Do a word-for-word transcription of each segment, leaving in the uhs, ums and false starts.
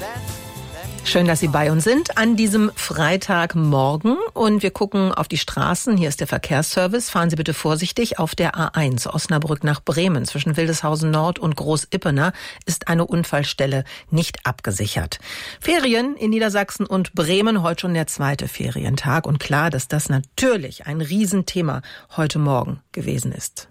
Schön, dass Sie bei uns sind an diesem Freitagmorgen und wir gucken auf die Straßen. Hier ist der Verkehrsservice. Fahren Sie bitte vorsichtig. Auf der A eins Osnabrück nach Bremen zwischen Wildeshausen Nord und Groß-Ippener ist eine Unfallstelle nicht abgesichert. Ferien in Niedersachsen und Bremen, heute schon der zweite Ferientag und klar, dass das natürlich ein Riesenthema heute Morgen gewesen ist.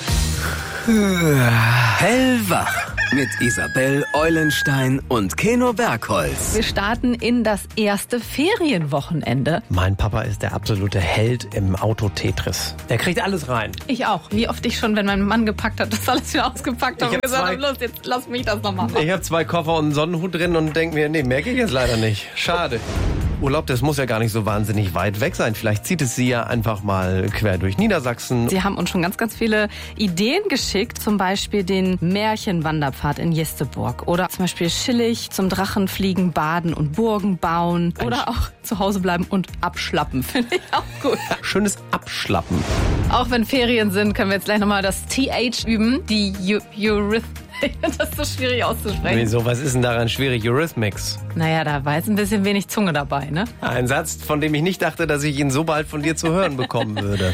Hellwach mit Isabel Eulenstein und Keno Bergholz. Wir starten in das erste Ferienwochenende. Mein Papa ist der absolute Held im Auto-Tetris. Der kriegt alles rein. Ich auch. Wie oft ich schon, wenn mein Mann gepackt hat, das alles wieder ausgepackt habe und gesagt habe, los, jetzt lass mich das nochmal machen. Ich habe zwei Koffer und einen Sonnenhut drin und denke mir, nee, mehr geht jetzt leider nicht. Schade. Urlaub, das muss ja gar nicht so wahnsinnig weit weg sein. Vielleicht zieht es Sie ja einfach mal quer durch Niedersachsen. Sie haben uns schon ganz, ganz viele Ideen geschickt. Zum Beispiel den Märchenwanderpfad in Jesteburg. Oder zum Beispiel Schillig, zum Drachenfliegen, Baden und Burgen bauen. Oder auch zu Hause bleiben und abschlappen. Finde ich auch gut. Schönes Abschlappen. Auch wenn Ferien sind, können wir jetzt gleich nochmal das T H üben. Die Eurythmics. Das ist so schwierig auszusprechen. Wieso, was ist denn daran schwierig? Eurythmics. Naja, da war jetzt ein bisschen wenig Zunge dabei, ne? Ein Satz, von dem ich nicht dachte, dass ich ihn so bald von dir zu hören bekommen würde.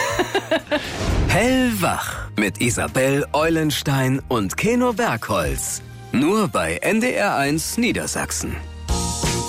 Hellwach mit Isabel Eulenstein und Keno Bergholz. Nur bei N D R eins Niedersachsen.